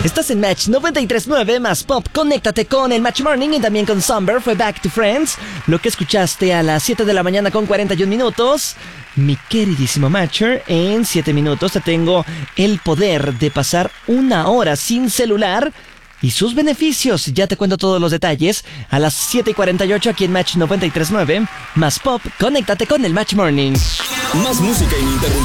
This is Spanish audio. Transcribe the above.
Estás en Match 93.9 más Pop. Conéctate con el Match Morning y también con Somber. Fue Back to Friends. Lo que escuchaste a las 7 de la mañana con 41 minutos. Mi queridísimo Matcher, en 7 minutos te tengo el poder de pasar una hora sin celular y sus beneficios. Ya te cuento todos los detalles a las 7:48 aquí en Match 93.9 más Pop. Conéctate con el Match Morning. Más música ininterrumpida.